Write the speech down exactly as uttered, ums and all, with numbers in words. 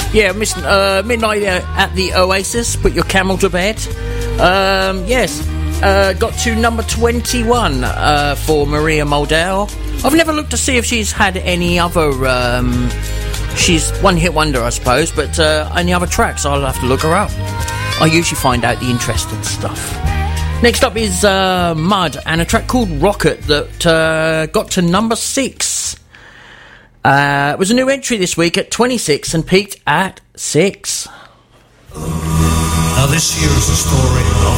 Yeah, miss, uh, Midnight at the Oasis, Put Your Camel to Bed. Um, yes, uh, got to number twenty-one uh, for Maria Moldau. I've never looked to see if she's had any other... Um, she's one-hit wonder, I suppose, but uh, any other tracks, I'll have to look her up. I usually find out the interesting stuff. Next up is uh, Mud and a track called Rocket that uh, got to number six. Uh, it was a new entry this week at twenty-six and peaked at six. Now this here is a story of